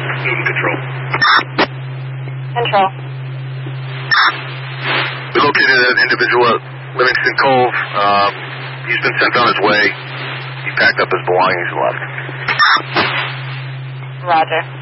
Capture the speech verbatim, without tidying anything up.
Newton Control. Control. We located an individual at Livingston Cove. Um, he's been sent on his way. He packed up his belongings and left. Roger.